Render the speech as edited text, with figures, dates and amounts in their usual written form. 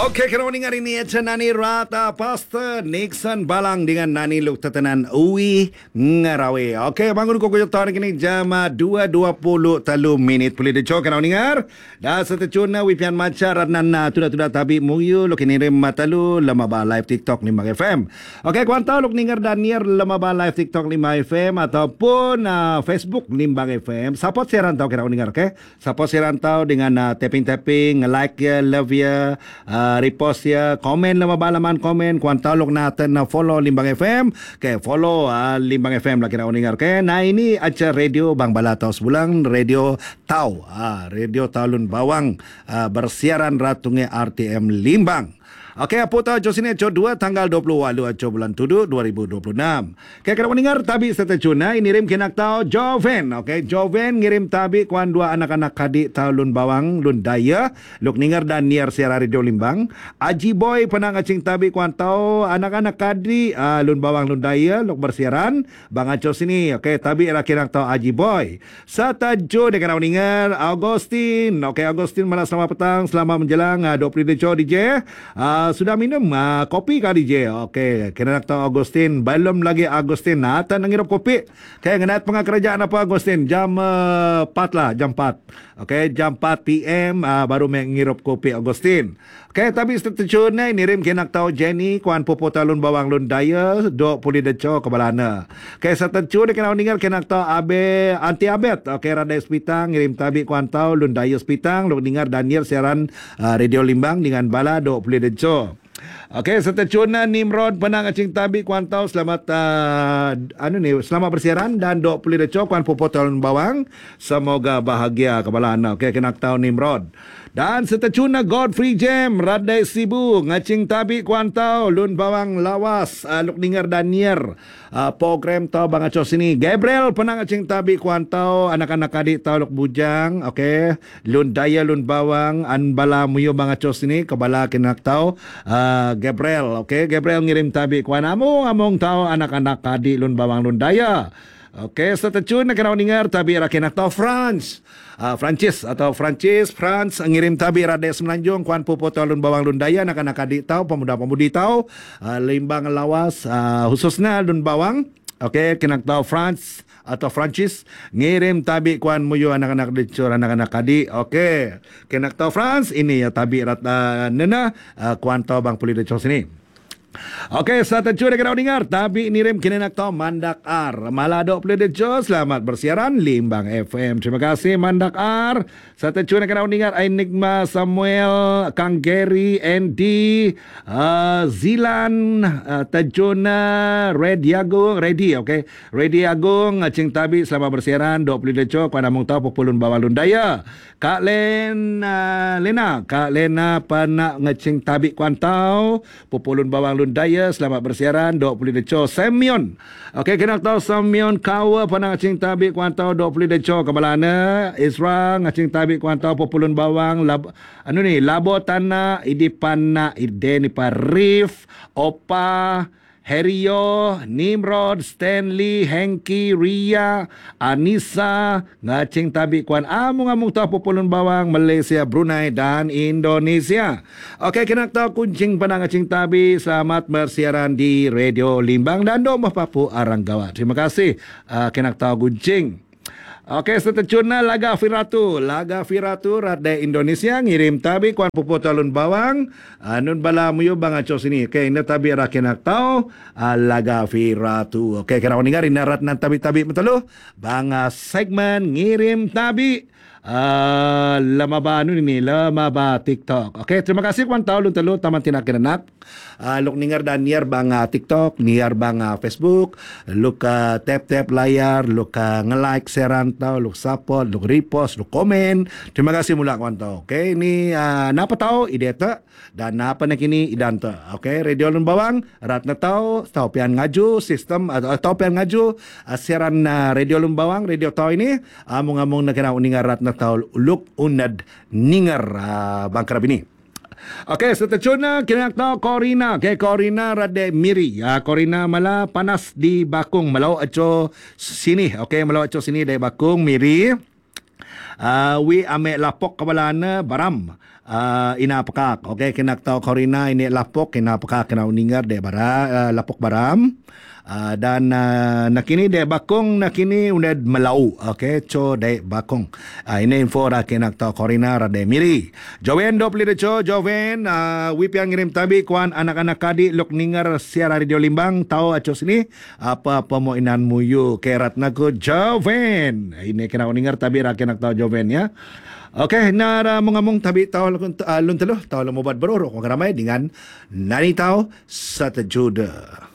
Okey, kena dengar ini Nani Rata Pastor Nixon Balang dengan Nani Luk Tatanan Uwi Ngarawe. Okey, bangun kau kujak tahun kini jam 2.20 minit. Boleh dicok kena dengar. Dah setecuna wipian macar nana tuda tabi muyu luk ini rem matalu lama ba live TikTok 5 FM. Okey, kuan tahu luk dengar Danier lama ba live TikTok 5 FM ataupun Facebook 5 FM. Support siaran tahu kena dengar, okey? Support siaran tahu dengan tapping, like ya, love ya. Repost ya, komen lama balaman komen kuan talok natin na follow Limbang FM kay follow Limbang FM lagi na uningar kay na ini acara radio Bang Balatau sebulan radio Tau Lun Bawang bersiaran ratungnya RTM Limbang. Okey, apa tahu Josine Eco 2 tanggal 28 bulan 7 2026. Okey, kena mendengar tabi serta cuna ini ngirim kinak tahu Joven. Okey, Joven ngirim tabi kuan dua anak-anak kadik tahu Lun Bawang, Lun Daya, luk ningar dan niar siara radio Limbang. Aji Boy penang acing tabi kuan tahu anak-anak kadik Lun Bawang, Lun Daya, luk bersiaran Bang Aco sini. Okey, tabi era kinak tahu Aji Boy. Serta Jo dia kena mendengar Agustin. Okey, Agustin malam selamat petang, selamat menjelang 20 Deco DJ. Sudah minum kopi kah DJ? Okey, kena nak tahu Agustin. Belum lagi Agustin. Nata nangirap kopi. Kaya ngenat pengakerjaan apa Agustin? Jam 4 lah, jam 4. Okey, jam 4 PM baru mengirap kopi Agustin. Okey, tapi seterusnya nirim kena tahu Jenny kuan popota Lun Bawang Lun Daya 20 Deco kebalana. Okey, seterusnya kena dengar kena tahu Abe Anti Abet. Okey, Radai Sepitang ngirim tabi kuan tahu Lun Daya Sepitang lu dengar Daniel siaran radio Limbang dengan bala 20 Deco. Okey, seterusnya Nimrod penang acing tabi kuan tahu selamat selamat bersiaran dan 20 Deco kuan popota Lun Bawang. Semoga bahagia kebalana. Okey, kena tahu Nimrod. Dan seterusnya Godfrey Jam Radai Sibu ngacing tabi kuan tahu Lun Bawang lawas luk dengar Danier program tahu Bang Aco sini. Gabriel penang acing tabi kuan tahu anak-anak adik tahu luk bujang. Okey, Lun Daya Lun Bawang anbala muyo Bang Aco sini kebala kena tahu Gabriel. Okey, Gabriel ngirim tabi kuan among tahu anak-anak adik Lun Bawang Lun Daya. Okey, seterusnya kena dengar tabi rakyat tahu Francis ngirim tabi Radai Semenanjung kuan pupoto Lun Bawang Lun Daya anak-anak adik tahu pemuda-pemudi tahu Limbang lawas khususnya Lun Bawang. Okey, kena tahu Francis ngirim tabi kuan muyo anak-anak dicur anak-anak adik. Okey, kena tahu Franz ini ya tabi nena kuan tahu Bang Puli dicur sini. Okey, seterusnya kena dengar tapi nirim kini nak tahu Mandak R Malado Pledejo selamat bersiaran Limbang FM. Terima kasih Mandak R. Seterusnya kena dengar Enigma Samuel Kang Gary Andy Zilan Tajuna Redi Agung acing tabi selamat bersiaran 20 Deco kuan among tahu populun Bawang Lun Daya. Kak Lena panak ngacing tabi kuan tahu populun Bawang Lun Daya selamat bersiaran 20 Deco. Semyon. Okey, kena tahu Semyon Kawa panang acing tabi kuan tahu 20 Deco kebalana. Isra ngacing tabi kuan tahu populun Bawang Labo Tanah Idipana Ideni Parif Opa Herio, Nimrod, Stanley, Henky, Ria, Anissa, ngacing tabi kuan among tahu populun Bawang Malaysia, Brunei dan Indonesia. Okey, kena tahu kuncing panang ngacing tabi selamat bersiaran di Radio Limbang dan Domah Papu Aranggawa. Terima kasih kena tahu kuncing. Okey, seterusnya Laga Firatu Radai Indonesia ngirim tabi kuan popota Lun Bawang nun bala muyo Bang Aco sini. Okey, ini tabi rakinak tahu Laga Firatu. Okey, kena dengar ini ratnan tabi-tabi betul Bang segmen ngirim tabi lama ba TikTok. Okey, terima kasih kuan tahu Lun telu taman tinak kenak luk ningar dan niar Bang TikTok, niar Bang Facebook, luk tap layar, luk nge-like sharean tahu, luk support, luk repost, luk komen. Terima kasih mula kuan tahu. Okey, ini napa tahu ideta dan napa nak ini idanta. Okey, Radio Lun Bawang ratna tahu pian ngaju sistem atau pian ngaju siaran Radio Lun Bawang radio tahu ini among nak kena uningar ratna tahu luk unad ningar Bang Kerab ini. Okey, seterusnya kena tahu Corina. Okey, Corina Radai Miri. Corina malah panas di Bakung. Malau aco sini. Okey, malau aco sini dari Bakung Miri. We ame lapok kabalana baram. inapakak. Okay, kinaktaw korina ini lapok inapakak kina uningar de bara lapok baram. Dan nakini de bakong nakini uned malau. Okay, cho de bakong. Ini info ra kinaktaw korina ra de miri. Joven dopli de cho Joven wipiang ngirim tabi kuan anak-anak kadi lok ningar siara radio Limbang tao aco sini apa pemoinan muyu kerat naku Joven. Ini kena ningar tabi ra kinaktaw Joven ya. Okay, nara mengamong tabi tao luntalo tao lumubad beroro kung karamay dengan nani tao sa tajuda.